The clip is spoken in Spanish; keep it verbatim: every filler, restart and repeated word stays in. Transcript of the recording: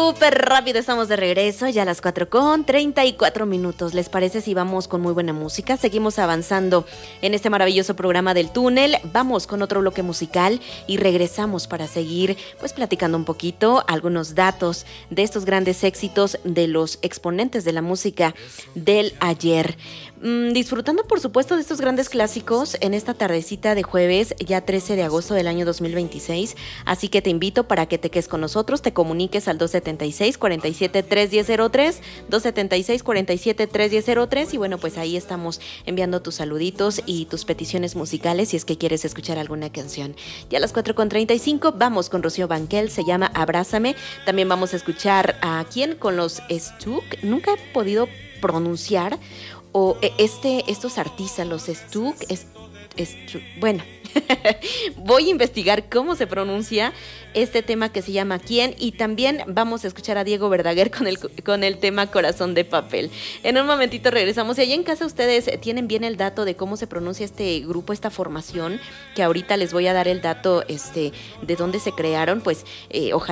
Súper rápido, estamos de regreso, ya a las cuatro con treinta y cuatro minutos. ¿Les parece si vamos con muy buena música? Seguimos avanzando en este maravilloso programa del túnel. Vamos con otro bloque musical y regresamos para seguir pues platicando un poquito algunos datos de estos grandes éxitos de los exponentes de la música del ayer. Mm, disfrutando por supuesto de estos grandes clásicos en esta tardecita de jueves, ya trece de agosto del año dos mil veintiséis. Así que te invito para que te quedes con nosotros, te comuniques al dos setenta y seis, cuarenta y siete, tres diez cero tres, dos setenta y seis, cuarenta y siete, tres diez cero tres, y bueno, pues ahí estamos enviando tus saluditos y tus peticiones musicales si es que quieres escuchar alguna canción. Ya a las cuatro con treinta y cinco vamos con Rocío Banquel, se llama Abrázame. También vamos a escuchar a quién con los Stuck, nunca he podido pronunciar, o este, estos artistas, los Stuck, es, es, bueno, voy a investigar cómo se pronuncia este tema que se llama ¿Quién? Y también vamos a escuchar a Diego Verdaguer con el, con el tema Corazón de Papel. En un momentito regresamos. Y allá en casa ustedes tienen bien el dato de cómo se pronuncia este grupo, esta formación, que ahorita les voy a dar el dato este, de dónde se crearon, pues eh, ojalá